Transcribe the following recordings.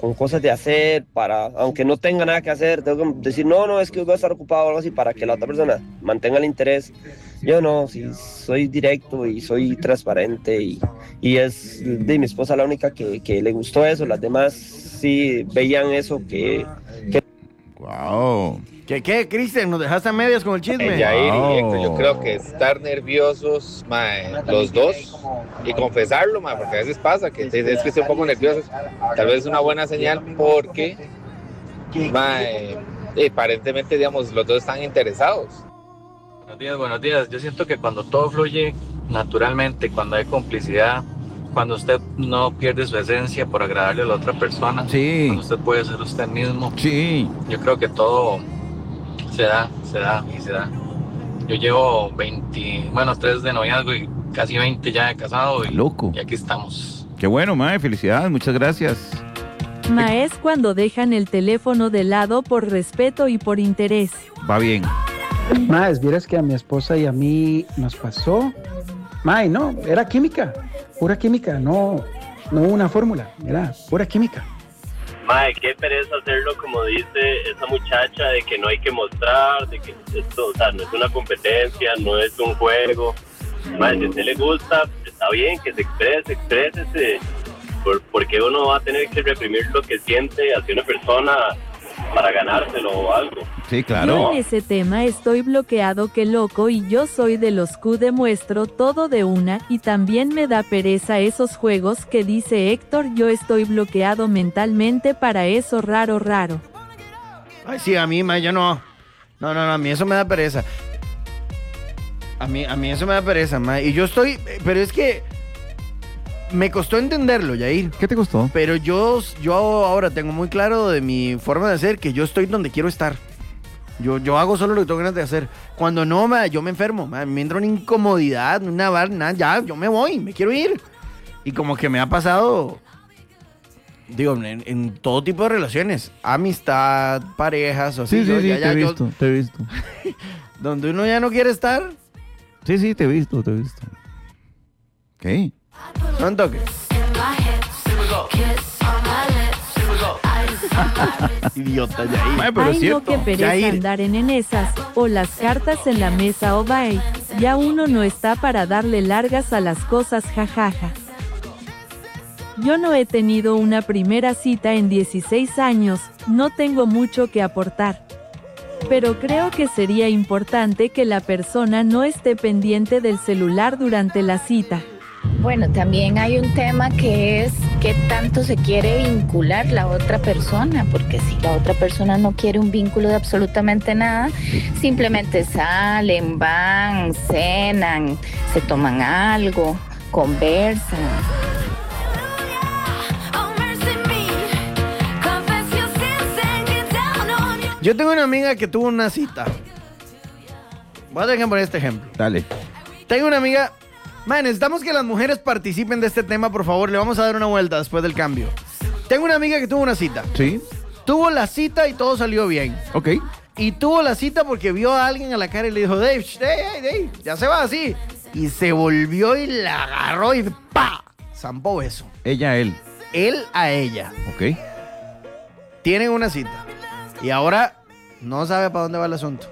con cosas de hacer, aunque no tenga nada que hacer, tengo que decir, no, es que voy a estar ocupado o algo así para que la otra persona mantenga el interés. Yo no, sí, soy directo y soy transparente y es de mi esposa la única que le gustó eso, las demás sí veían eso que... Wow. ¿Qué, Cristian? ¿Nos dejaste a medias con el chisme? Yair y Wow. Héctor, yo creo que estar nerviosos, mae, los dos, y confesarlo, mae, porque a veces pasa que es que estoy un poco nerviosos. Tal vez es una buena señal porque, mae, aparentemente, digamos, los dos están interesados. Buenos días. Yo siento que cuando todo fluye naturalmente, cuando hay complicidad, cuando usted no pierde su esencia por agradarle a la otra persona, Sí. cuando usted puede ser usted mismo, Sí. yo creo que todo se da. Yo llevo 3 de noviazgo y casi 20 ya de casado Loco. y aquí estamos. Qué bueno, mae. Felicidades. Muchas gracias. Ma es cuando dejan el teléfono de lado por respeto y por interés. Va bien. Más, vieras que a mi esposa y a mí nos pasó. Mae, no, era química, pura química, no hubo una fórmula, era pura química. Mae, qué pereza hacerlo como dice esa muchacha, de que no hay que mostrar, de que esto, o sea, no es una competencia, no es un juego. Mae, si a usted le gusta, está bien, que se exprésese. Porque uno va a tener que reprimir lo que siente hacia una persona para ganárselo o algo. Sí, Yo claro. en ese tema estoy bloqueado que loco y yo soy de los que demuestro todo de una y también me da pereza esos juegos que dice Héctor, yo estoy bloqueado mentalmente para eso raro. Ay, sí, a mí, ma, yo no. No, a mí eso me da pereza. A mí eso me da pereza, ma. Y yo estoy, pero es que me costó entenderlo, Yair. ¿Qué te costó? Pero yo ahora tengo muy claro de mi forma de ser que yo estoy donde quiero estar. Yo hago solo lo que tengo ganas de hacer. Cuando no, yo me enfermo, me entra una incomodidad, una vaina, ya, yo me voy, me quiero ir. Y como que me ha pasado, digo, en todo tipo de relaciones, amistad, parejas, o así. Sí, te he visto. Donde uno ya no quiere estar. Sí, te he visto. ¿Qué? No un toque. Idiota, Yair. Mae, pero es Ay no, cierto. que pereza Yair. andar en esas, o las cartas en la mesa o bye. Ya uno no está para darle largas a las cosas, jajaja. Yo no he tenido una primera cita en 16 años, no tengo mucho que aportar. Pero creo que sería importante que la persona no esté pendiente del celular durante la cita. Bueno, también hay un tema que es qué tanto se quiere vincular la otra persona, porque si la otra persona no quiere un vínculo de absolutamente nada, simplemente salen, van, cenan, se toman algo, conversan. Yo tengo una amiga que tuvo una cita. Voy a tener que poner este ejemplo. Dale. Tengo una amiga. Man, necesitamos que las mujeres participen de este tema, por favor. Le vamos a dar una vuelta después del cambio. Tengo una amiga que tuvo una cita. Sí. Tuvo la cita y todo salió bien. Ok. Y tuvo la cita porque vio a alguien a la cara y le dijo, Dave, ya se va así. Y se volvió y la agarró y ¡pa! Zampó beso. Ella a él. Él a ella. Ok. Tienen una cita. Y ahora no sabe para dónde va el asunto.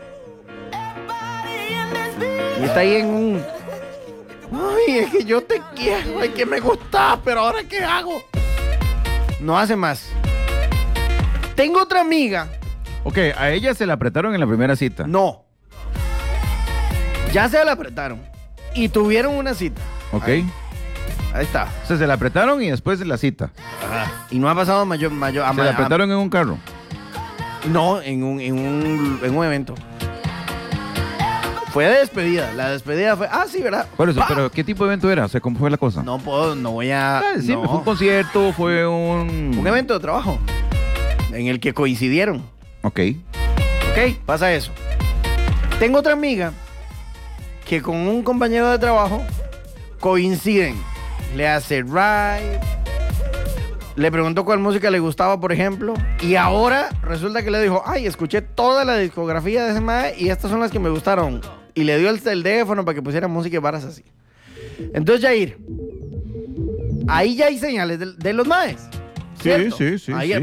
Y está ahí en un... Ay, es que yo te quiero, es que me gusta, pero ahora ¿qué hago? No hace más. Tengo otra amiga. Ok, a ella se la apretaron en la primera cita. No. Ya se la apretaron. Y tuvieron una cita. Ok. Ahí está. O sea, se la apretaron y después de la cita. Ajá. Y no ha pasado mayor Se la apretaron en un carro. No, en un evento. Fue de despedida. La despedida fue... Ah, sí, ¿verdad? Por eso, ¡Pa! pero ¿qué tipo de evento era? O sea, ¿cómo fue la cosa? No voy a... Sí, no. fue un concierto, fue un evento de trabajo. En el que coincidieron. Ok. Ok, pasa eso. Tengo otra amiga que con un compañero de trabajo coinciden. Le hace ride. Le preguntó cuál música le gustaba, por ejemplo. Y ahora resulta que le dijo, ay, escuché toda la discografía de ese mae y estas son las que me gustaron. Y le dio el teléfono para que pusiera música y varas así. Entonces, Yair, ahí ya hay señales de los maes. Sí, ¿cierto? sí. Ahí